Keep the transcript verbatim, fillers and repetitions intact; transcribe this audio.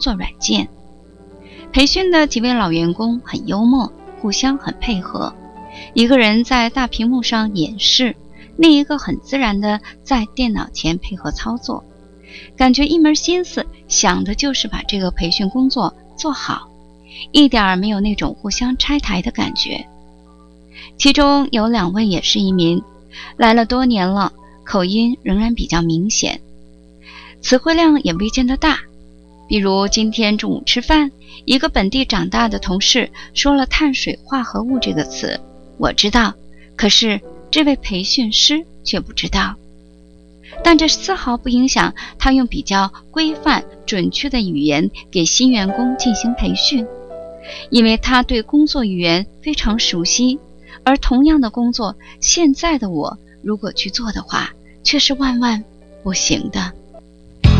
作软件。培训的几位老员工很幽默，互相很配合，一个人在大屏幕上演示，另一个很自然地在电脑前配合操作，感觉一门心思想的就是把这个培训工作做好，一点儿没有那种互相拆台的感觉。其中有两位也是移民，来了多年了，口音仍然比较明显，词汇量也未见得大。比如今天中午吃饭，一个本地长大的同事说了碳水化合物这个词，我知道，可是这位培训师却不知道。但这丝毫不影响他用比较规范准确的语言给新员工进行培训，因为他对工作语言非常熟悉，而同样的工作，现在的我如果去做的话，却是万万不行的。